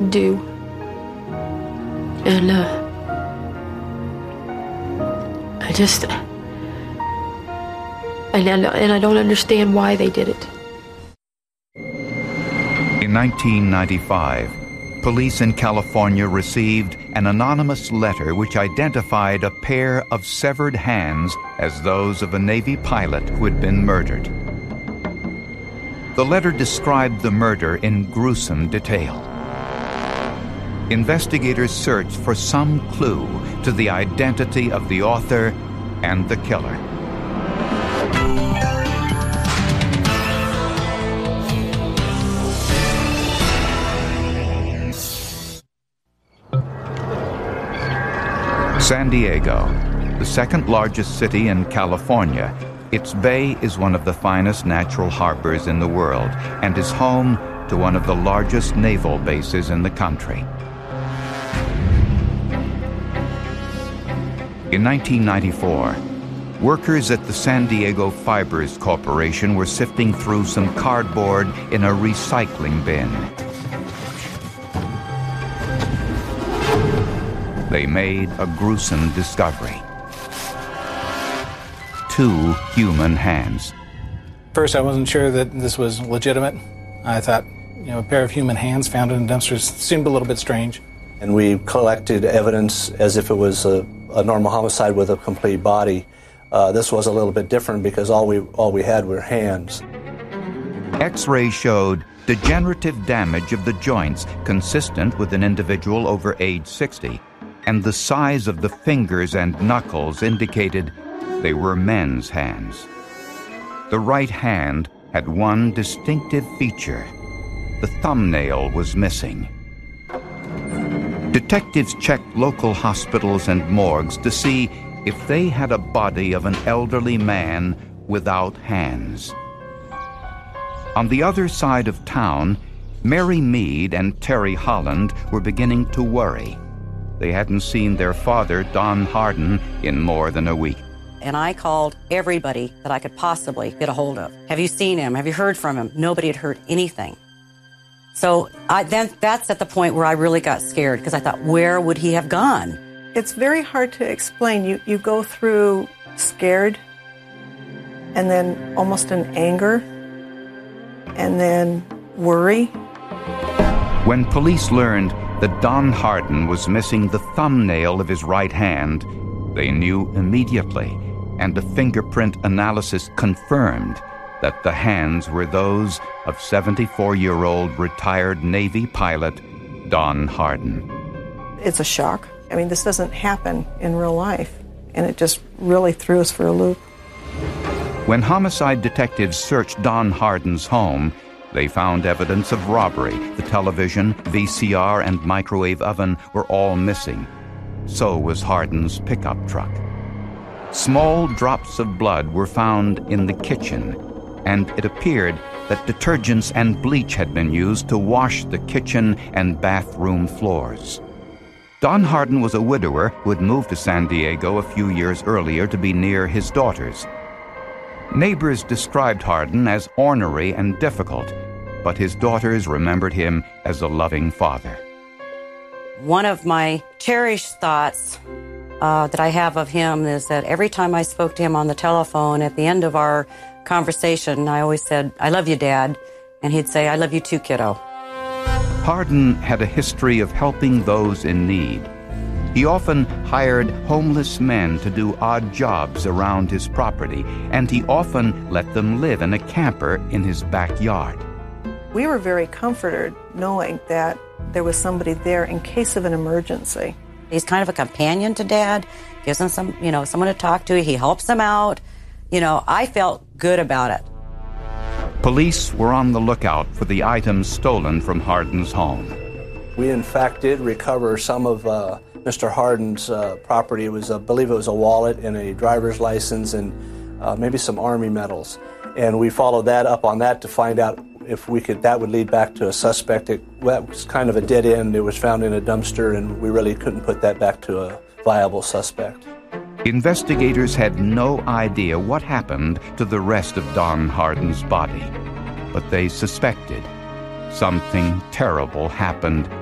would do. And I don't understand why they did it. In 1995, police in California received an anonymous letter which identified a pair of severed hands as those of a Navy pilot who had been murdered. The letter described the murder in gruesome detail. Investigators searched for some clue to the identity of the author and the killer. San Diego, the second largest city in California, its bay is one of the finest natural harbors in the world and is home to one of the largest naval bases in the country. In 1994, workers at the San Diego Fibers Corporation were sifting through some cardboard in a recycling bin. They made a gruesome discovery. 2 human hands. First, I wasn't sure that this was legitimate. I thought, a pair of human hands found in dumpsters seemed a little bit strange. And we collected evidence as if it was a normal homicide with a complete body. This was a little bit different because all we had were hands. X-rays showed degenerative damage of the joints consistent with an individual over age 60, and the size of the fingers and knuckles indicated they were men's hands. The right hand had one distinctive feature. The thumbnail was missing. Detectives checked local hospitals and morgues to see if they had a body of an elderly man without hands. On the other side of town, Mary Mead and Terry Holland were beginning to worry. They hadn't seen their father, Don Hardin, in more than a week. And I called everybody that I could possibly get a hold of. Have you seen him? Have you heard from him? Nobody had heard anything. So that's at the point where I really got scared because I thought, where would he have gone? It's very hard to explain. You go through scared and then almost an anger and then worry. When police learned that Don Hardin was missing the thumbnail of his right hand, they knew immediately, and a fingerprint analysis confirmed that the hands were those of 74-year-old retired Navy pilot Don Hardin. It's a shock. I mean, this doesn't happen in real life, and it just really threw us for a loop. When homicide detectives searched Don Hardin's home, they found evidence of robbery. The television, VCR, and microwave oven were all missing. So was Hardin's pickup truck. Small drops of blood were found in the kitchen, and it appeared that detergents and bleach had been used to wash the kitchen and bathroom floors. Don Hardin was a widower who had moved to San Diego a few years earlier to be near his daughters. Neighbors described Hardin as ornery and difficult, but his daughters remembered him as a loving father. One of my cherished thoughts that I have of him is that every time I spoke to him on the telephone, at the end of our conversation, I always said, "I love you, Dad," and he'd say, "I love you too, kiddo." Hardin had a history of helping those in need. He often hired homeless men to do odd jobs around his property, and he often let them live in a camper in his backyard. We were very comforted knowing that there was somebody there in case of an emergency. He's kind of a companion to Dad, gives him someone to talk to. He helps him out. I felt good about it. Police were on the lookout for the items stolen from Hardin's home. We, in fact, did recover some of Mr. Hardin's property. I believe it was a wallet and a driver's license and maybe some Army medals. And we followed that up on that to find out if that would lead back to a suspect. That was kind of a dead end. It was found in a dumpster, and we really couldn't put that back to a viable suspect. Investigators had no idea what happened to the rest of Don Hardin's body, but they suspected something terrible happened